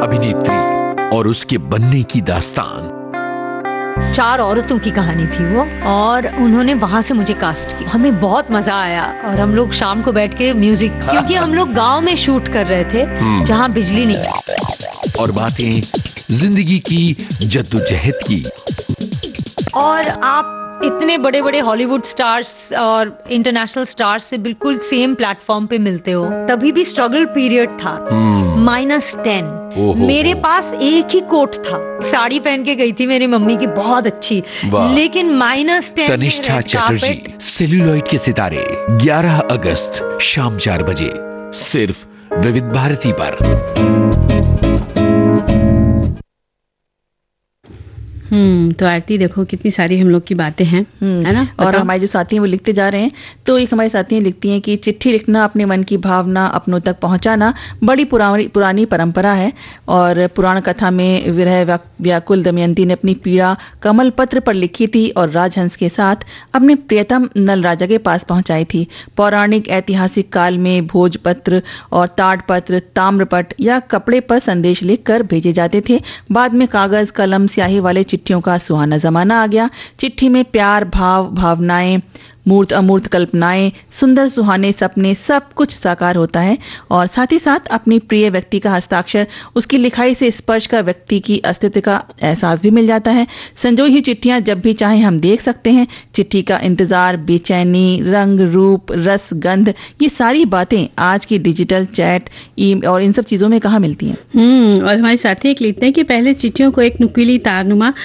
अभिनेत्री और उसके बनने की दास्तान। 4 औरतों की कहानी थी वो, और उन्होंने वहां से मुझे कास्ट किया। हमें बहुत मजा आया, और हम लोग शाम को बैठ के म्यूजिक, क्योंकि हम लोग गांव में शूट कर रहे थे जहां बिजली नहीं। और बातें जिंदगी की जद्दोजहद की। और आप इतने बड़े बड़े हॉलीवुड स्टार्स और इंटरनेशनल स्टार्स से बिल्कुल सेम प्लेटफॉर्म पे मिलते हो। तभी भी स्ट्रगल पीरियड था, -10। मेरे पास एक ही कोट था, साड़ी पहन के गई थी मेरी मम्मी की, बहुत अच्छी, लेकिन -10। तनिष्ठा चटर्जी, सेल्यूलॉइड के सितारे, 11 अगस्त शाम 4 बजे, सिर्फ विविध भारती पर। तो आरती, देखो कितनी सारी हम लोग की बातें हैं, है ना। और हमारे जो साथी हैं वो लिखते जा रहे हैं। तो एक हमारी साथी लिखती हैं कि चिट्ठी लिखना, अपने मन की भावना अपनों तक पहुंचाना बड़ी पुरानी परंपरा है। और पुराण कथा में विरह व्याकुल दमयंती ने अपनी पीड़ा कमल पत्र पर लिखी थी और राजहंस के साथ अपने प्रियतम नल राजा के पास पहुंचाई थी। पौराणिक ऐतिहासिक काल में भोजपत्र और ताड़पत्र, ताम्रपट या कपड़े पर संदेश लिखकर भेजे जाते थे। बाद में कागज, कलम, स्याही वाले चिट्ठियों का सुहाना जमाना आ गया। चिट्ठी में प्यार, भावनाएं, मूर्त अमूर्त कल्पनाएं, सुंदर सुहाने सपने, सब कुछ साकार होता है। और साथ ही साथ अपनी प्रिय व्यक्ति का हस्ताक्षर, उसकी लिखाई से स्पर्श का व्यक्ति की अस्तित्व का एहसास भी मिल जाता है। संजोई हुई चिट्ठियां जब भी चाहे हम देख सकते हैं। चिट्ठी का इंतजार, बेचैनी, रंग, रूप, रस, गंध, ये सारी बातें आज की डिजिटल चैट और इन सब चीजों में कहाँ मिलती हैं। और हमारे साथी एक लिखते हैं कि पहले चिट्ठियों को एक नुकीली तारनुमा